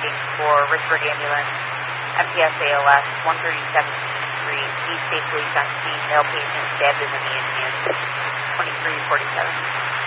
looking for Richburg Ambulance, MPS ALS, 137th Street, East State Police on scene, male patient stabbed in the knee and hands, 2347.